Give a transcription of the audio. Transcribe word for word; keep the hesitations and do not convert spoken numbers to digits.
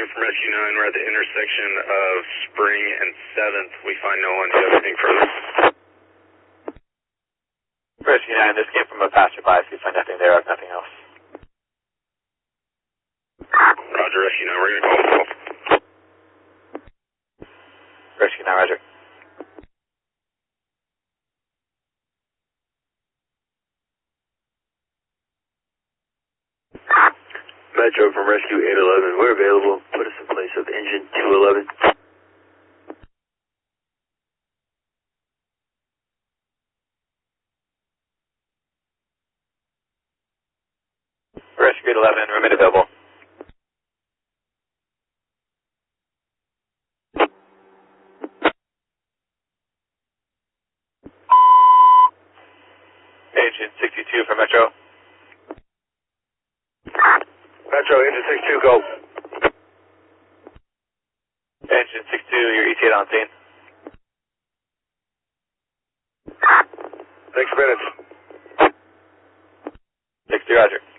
Roger from Rescue nine. We're at the intersection of Spring and seventh. We find no one. Do you have anything further? Rescue nine, this came from a passerby. If you find nothing there, I have nothing else. Roger, Rescue nine. We're going to call. Rescue nine, Roger. Metro from Rescue eight eleven. We're available. Put us in place of engine two eleven. Rescue eight eleven, remain available. Engine sixty-two for Metro. Metro, engine sixty-two, go. Engine sixty-two, your E T eight on scene. Six minutes. sixty, Roger.